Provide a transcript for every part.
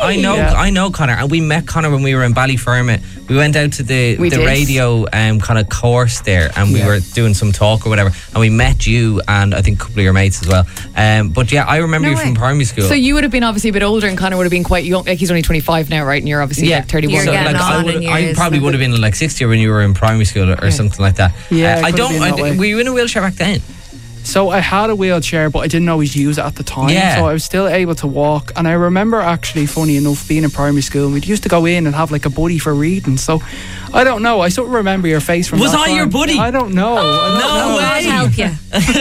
I know Connor, and we met Connor when we were in Ballyfermot. We went out to the radio kind of course there, and we were doing some talk or whatever, and we met you and I think a couple of your mates as well. But yeah, I remember you from primary school. So you would have been obviously a bit older, and Connor would have been quite young. Like he's only 25 now, right? And you're obviously like 31. So like I probably would have been like 60 when you were in primary school or something like that. Yeah, were you in a wheelchair back then? So I had a wheelchair, but I didn't always use it at the time. Yeah. So I was still able to walk. And I remember actually, funny enough, being in primary school, and we'd used to go in and have like a buddy for reading. So I don't know. I sort of remember your face from Was that I time. your buddy? I don't know. No way. I'll help you.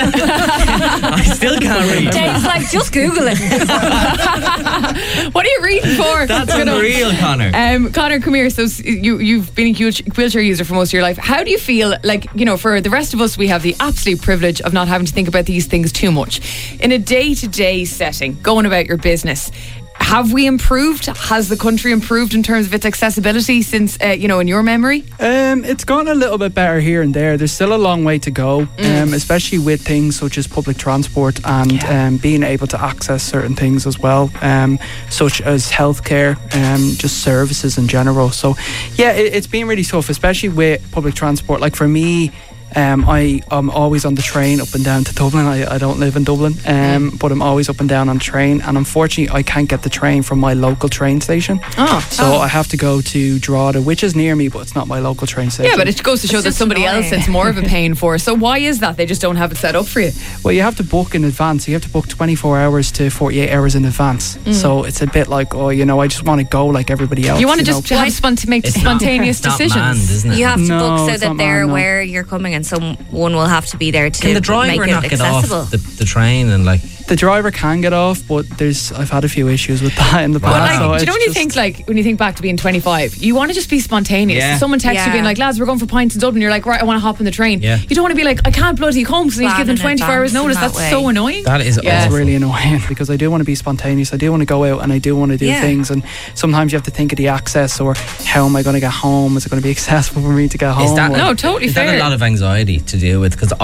I still can't read. Dave's like, just Google it. What are you reading for? That's unreal, Connor. Connor, come here. So you've been a wheelchair user for most of your life. How do you feel like, for the rest of us, we have the absolute privilege of not having to think about these things too much. In a day-to-day setting, going about your business, have we improved? Has the country improved in terms of its accessibility since, in your memory? It's gone a little bit better here and there. There's still a long way to go, especially with things such as public transport and being able to access certain things as well, such as healthcare, just services in general. So, yeah, it's been really tough, especially with public transport. Like for me, I'm always on the train up and down to Dublin. I don't live in Dublin, but I'm always up and down on the train, and unfortunately I can't get the train from my local train station. So I have to go to Drogheda, which is near me, but it's not my local train station. Yeah, but it goes to show that somebody else it's more of a pain for. So why is that? They just don't have it set up for you? Well, you have to book in advance. You have to book 24 hours to 48 hours in advance. So it's a bit like, I just want to go like everybody else. You want to just make spontaneous decisions. Manned, isn't it? You have to book so that they're manned, aware you're coming, and someone will have to be there to Can the driver make not it get accessible. off the train and like? The driver can get off, but I've had a few issues with that in the past. But do you know when you think back to being 25, you want to just be spontaneous. Yeah. Someone texts you being like, lads, we're going for pints in Dublin. You're like, right, I want to hop on the train. Yeah. You don't want to be like, I can't bloody come because I need to give them 24 hours notice. That's so annoying. That is It's really annoying because I do want to be spontaneous. I do want to go out and I do want to do things, and sometimes you have to think of the access, or how am I going to get home? Is it going to be accessible for me to get home? Totally fair. Is that a lot of anxiety to deal with? Because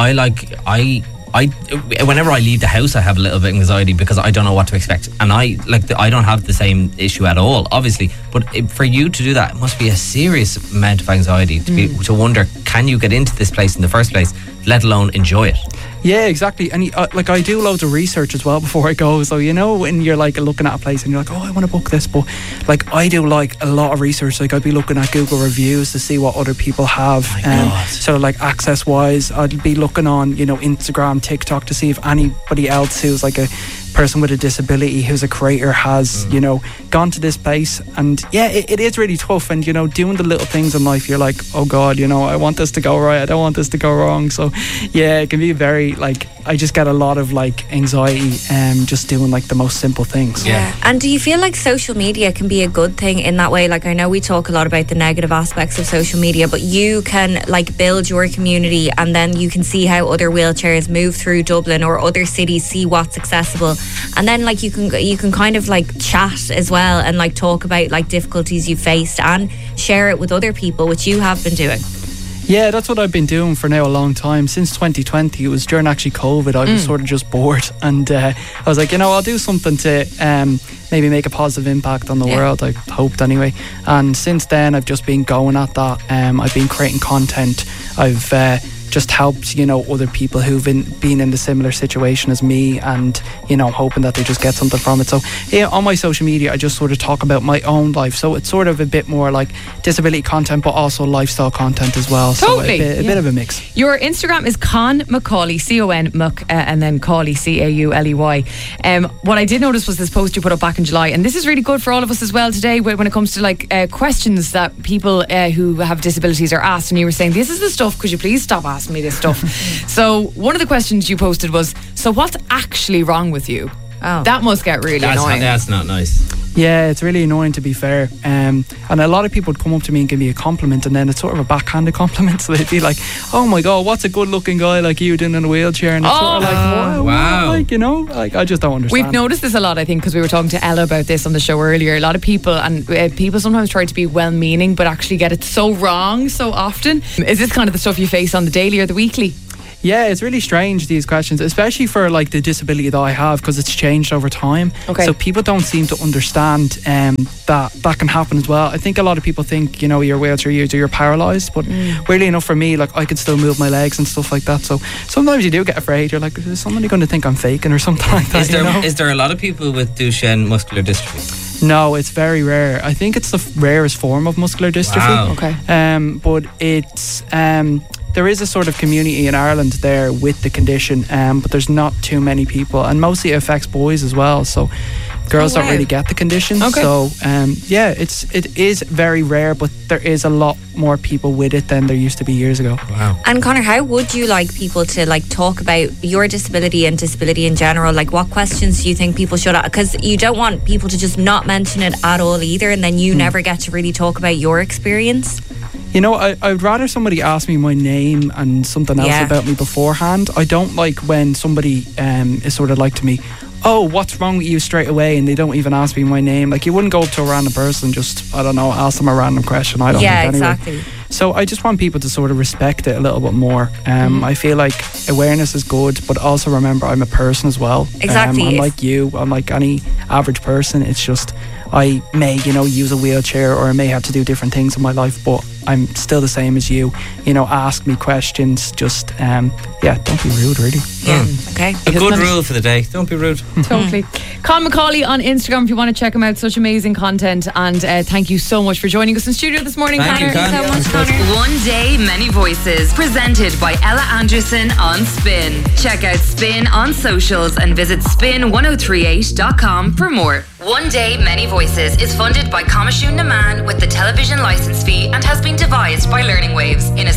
whenever I leave the house, I have a little bit of anxiety because I don't know what to expect, and I don't have the same issue at all, obviously. But for you to do that, it must be a serious amount of anxiety to wonder, can you get into this place in the first place, let alone enjoy it? Yeah, exactly. And I do loads of research as well before I go. So when you're like looking at a place and you're like, I want to book this, but like I do like a lot of research. Like I'd be looking at Google reviews to see what other people have. So like access wise, I'd be looking on Instagram, TikTok to see if anybody else who's like a person with a disability who's a creator has gone to this place. And it is really tough, and doing the little things in life, you're like, oh god, I want this to go right, I don't want this to go wrong. So it can be very I just get a lot of anxiety just doing the most simple things. And do you feel like social media can be a good thing in that way? I know we talk a lot about the negative aspects of social media, but you can build your community, and then you can see how other wheelchairs move through Dublin or other cities, see what's accessible, and then you can kind of chat as well, and talk about difficulties you faced and share it with other people, which you have been doing. Yeah, that's what I've been doing for now a long time. Since 2020, it was during actually COVID, I was sort of just bored, and I was like, I'll do something to maybe make a positive impact on the world, I hoped anyway. And since then, I've just been going at that. I've been creating content. I've just helped other people who've been in the similar situation as me, and hoping that they just get something from it. So on my social media, I just sort of talk about my own life, so it's sort of a bit more like disability content but also lifestyle content as well. Totally. So a bit of a mix. Your Instagram is Con Macaulay, C-O-N Muc, and then Cauley, C-A-U-L-E-Y. What I did notice was this post you put up back in July, and this is really good for all of us as well today when it comes to questions that people who have disabilities are asked, and you were saying, this is the stuff, could you please stop asking me this stuff? So one of the questions you posted was, so what's actually wrong with you? That must get really annoying. That's not nice. Yeah, it's really annoying, to be fair. And a lot of people would come up to me and give me a compliment, and then it's sort of a backhanded compliment. So they'd be like, oh my god, what's a good looking guy like you doing in a wheelchair? And it's sort of wow. I just don't understand. We've noticed this a lot, I think, because we were talking to Ella about this on the show earlier. A lot of people, and people sometimes try to be well-meaning but actually get it so wrong so often. Is this kind of the stuff you face on the daily or the weekly? Yeah, it's really strange, these questions, especially for like the disability that I have, because it's changed over time. Okay. So people don't seem to understand that can happen as well. I think a lot of people think, you're a wheelchair user, you're paralysed, but weirdly enough for me, like I can still move my legs and stuff like that. So sometimes you do get afraid. You're like, is somebody going to think I'm faking or something like that? Is there a lot of people with Duchenne muscular dystrophy? No, it's very rare. I think it's the rarest form of muscular dystrophy. Wow. Okay. But it's there is a sort of community in Ireland there with the condition, but there's not too many people, and mostly it affects boys as well. So girls don't really get the condition. Okay. So yeah, it is very rare, but there is a lot more people with it than there used to be years ago. Wow. And Conor, how would you like people to like talk about your disability and disability in general? Like, what questions do you think people should ask? Because you don't want people to just not mention it at all either, and then you never get to really talk about your experience. I'd rather somebody ask me my name and something else about me beforehand. I don't like when somebody is sort of like to me, oh, what's wrong with you, straight away, and they don't even ask me my name. Like, you wouldn't go up to a random person and just, I don't know, ask them a random question. I don't think anyway. Exactly. So I just want people to sort of respect it a little bit more. I feel like awareness is good, but also remember I'm a person as well. Exactly. I'm like you. I'm like any average person. It's just I may, use a wheelchair, or I may have to do different things in my life, but I'm still the same as you. Ask me questions. Just, don't be rude, really. Yeah. Okay. A good rule for the day. Don't be rude. Totally. Con Macaulay on Instagram if you want to check him out. Such amazing content. And thank you so much for joining us in studio this morning, Thank you, Conor. Con. So much, Conor. One Day, Many Voices, presented by Ella Anderson on Spin. Check out Spin on socials and visit spin1038.com for more. One Day, Many Voices is funded by Coimisiún na Man with the television licence fee and has been devised by Learning Waves in